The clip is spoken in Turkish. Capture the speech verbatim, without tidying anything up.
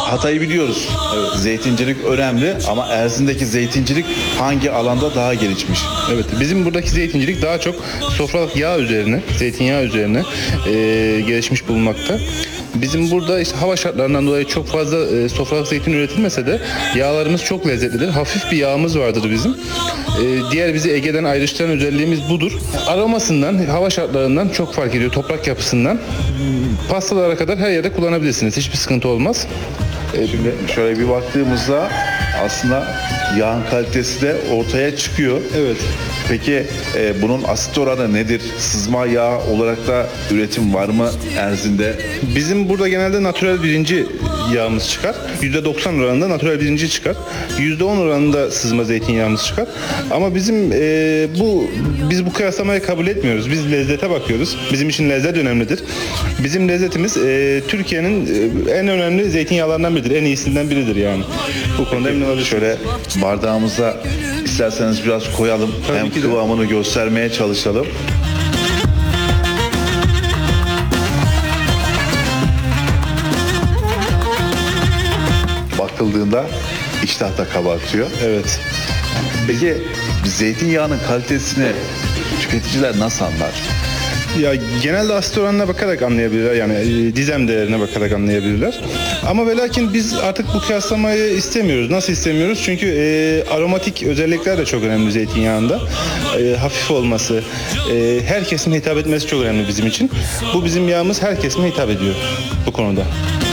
Hatay'ı biliyoruz. Evet, zeytincilik önemli ama Erzin'deki zeytincilik hangi alanda daha gelişmiş? Evet, bizim buradaki zeytincilik daha çok sofralık yağ üzerine, zeytinyağı üzerine e, gelişmiş bulunmakta. Bizim burada işte hava şartlarından dolayı çok fazla e, sofralık zeytin üretilmese de yağlarımız çok lezzetlidir. Hafif bir yağımız vardır bizim. E, diğer bizi Ege'den ayrıştıran özelliğimiz budur. Aromasından, hava şartlarından çok fark ediyor, toprak yapısından. Pastalara kadar her yerde kullanabilirsiniz. Hiçbir sıkıntı olmaz. Şimdi şöyle bir baktığımızda aslında yağın kalitesi de ortaya çıkıyor. Evet. Peki e, bunun asit oranı nedir? Sızma yağ olarak da üretim var mı Erzin'de? Bizim burada genelde natürel birinci yağımız çıkar. yüzde doksan oranında natürel birinci çıkar. yüzde on oranında sızma zeytinyağımız çıkar. Ama bizim e, bu biz bu kıyaslamayı kabul etmiyoruz. Biz lezzete bakıyoruz. Bizim için lezzet önemlidir. Bizim lezzetimiz e, Türkiye'nin e, en önemli zeytinyağlarından biridir. En iyisinden biridir yani. Bu konuda emin olabilirsiniz. Şöyle bardağımıza isterseniz biraz koyalım. Tabii Hem ki de. kıvamını göstermeye çalışalım. Bakıldığında iştah da kabartıyor. Evet. Peki zeytinyağının kalitesini tüketiciler nasıl anlar? Ya genelde asit oranına bakarak anlayabilirler, yani e, dizem değerine bakarak anlayabilirler. Ama ve lakin biz artık bu kıyaslamayı istemiyoruz. Nasıl istemiyoruz? Çünkü e, aromatik özellikler de çok önemli zeytinyağında. E, hafif olması, e, her kesime hitap etmesi çok önemli bizim için. Bu bizim yağımız her kesime hitap ediyor bu konuda.